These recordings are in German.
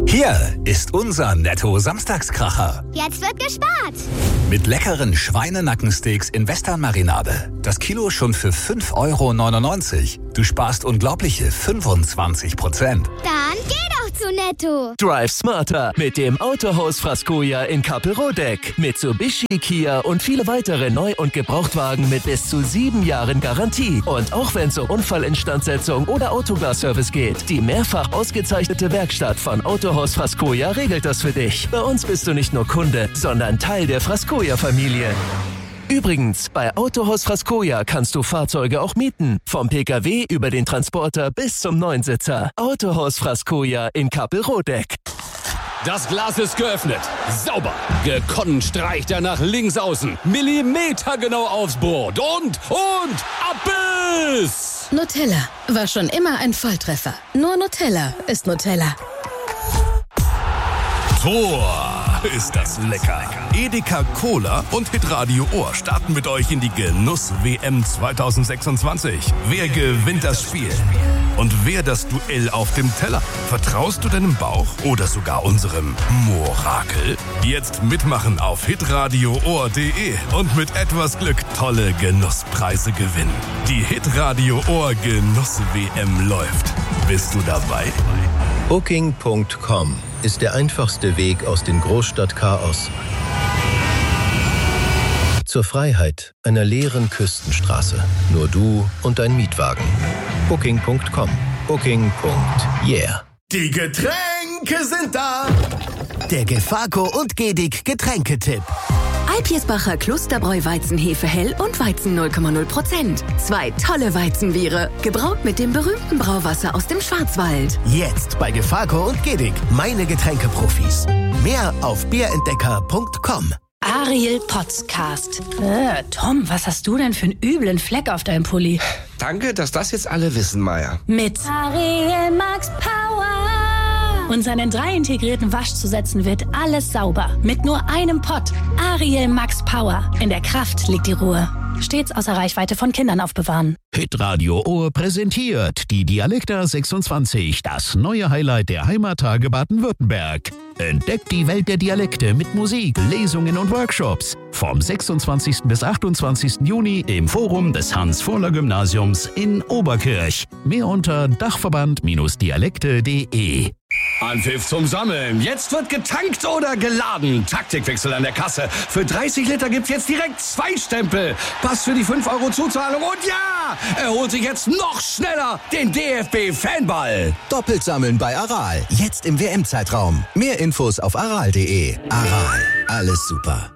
Hier ist unser Netto-Samstagskracher. Jetzt wird gespart. Mit leckeren Schweinenackensteaks in Western-Marinade. Das Kilo schon für 5,99 €. Du sparst unglaubliche 25%. Dann geh doch zu Netto. Drive smarter mit dem Autohaus Frascoja in Kappelrodeck. Mitsubishi, Kia und viele weitere Neu- und Gebrauchtwagen mit bis zu 7 Jahren Garantie. Und auch wenn es um Unfallinstandsetzung oder Autoglasservice geht, die mehrfach ausgezeichnete Werkstatt von Autohaus Frascoja regelt das für dich. Bei uns bist du nicht nur Kunde, sondern Teil der Frascoja-Familie. Übrigens, bei Autohaus Frascoja kannst du Fahrzeuge auch mieten. Vom Pkw über den Transporter bis zum Neunsitzer. Autohaus Frascoja in Kappelrodeck. Das Glas ist geöffnet. Sauber. Gekonnt streicht er nach links außen. Millimetergenau aufs Brot. Und Abbiss! Nutella war schon immer ein Volltreffer. Nur Nutella ist Nutella. Tor ist das lecker. Edeka Cola und Hitradio Ohr starten mit euch in die Genuss-WM 2026. Wer gewinnt das Spiel? Und wer das Duell auf dem Teller? Vertraust du deinem Bauch oder sogar unserem Morakel? Jetzt mitmachen auf hitradioohr.de und mit etwas Glück tolle Genusspreise gewinnen. Die Hitradio Ohr Genuss-WM läuft. Bist du dabei? Booking.com ist der einfachste Weg aus dem Großstadtchaos zur Freiheit einer leeren Küstenstraße. Nur du und dein Mietwagen. Booking.com. Booking.yeah. Die Getränke sind da. Der Gefaco und Gedig Getränketipp. Alpirsbacher Klosterbräu Weizenhefe hell und Weizen 0,0%. 2 tolle Weizenbiere, gebraut mit dem berühmten Brauwasser aus dem Schwarzwald. Jetzt bei Gefaco und Gedig, meine Getränkeprofis. Mehr auf bierentdecker.com. Ariel Podcast. Tom, was hast du denn für einen üblen Fleck auf deinem Pulli? Danke, dass das jetzt alle wissen, Maya. Mit Ariel Max Power. Und seinen 3 integrierten Waschzusätzen wird alles sauber. Mit nur einem Pott. Ariel Max Power. In der Kraft liegt die Ruhe. Stets außer Reichweite von Kindern aufbewahren. Hitradio Ohr präsentiert die Dialekta 26, das neue Highlight der Heimattage Baden-Württemberg. Entdeckt die Welt der Dialekte mit Musik, Lesungen und Workshops. Vom 26. bis 28. Juni im Forum des Hans-Vorler-Gymnasiums in Oberkirch. Mehr unter dachverband-dialekte.de. Anpfiff zum Sammeln. Jetzt wird getankt oder geladen. Taktikwechsel an der Kasse. Für 30 Liter gibt's jetzt direkt 2 Stempel. Pass für die 5 € Zuzahlung. Und ja, er holt sich jetzt noch schneller den DFB-Fanball. Doppelt sammeln bei Aral. Jetzt im WM-Zeitraum. Mehr Infos auf aral.de. Aral. Alles super.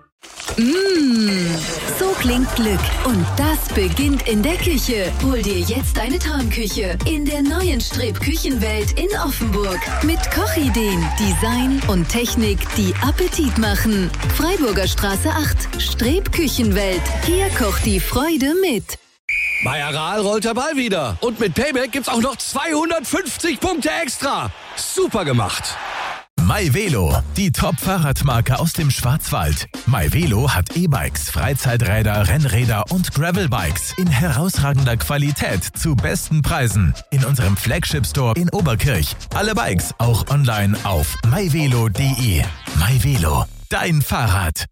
So klingt Glück. Und das beginnt in der Küche. Hol dir jetzt eine Traumküche in der neuen Streb-Küchenwelt in Offenburg. Mit Kochideen, Design und Technik, die Appetit machen. Freiburger Straße 8, Streb-Küchenwelt. Hier kocht die Freude mit. Bei Aral rollt der Ball wieder. Und mit Payback gibt's auch noch 250 Punkte extra. Super gemacht. MyVelo, die Top-Fahrradmarke aus dem Schwarzwald. MyVelo hat E-Bikes, Freizeiträder, Rennräder und Gravelbikes in herausragender Qualität zu besten Preisen. In unserem Flagship-Store in Oberkirch. Alle Bikes auch online auf myvelo.de. MyVelo, dein Fahrrad.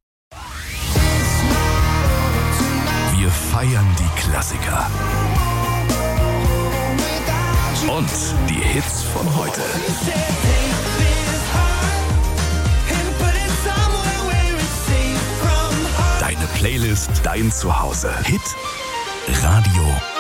Wir feiern die Klassiker. Und die Hits von heute. Deine Playlist, dein Zuhause. Hit Radio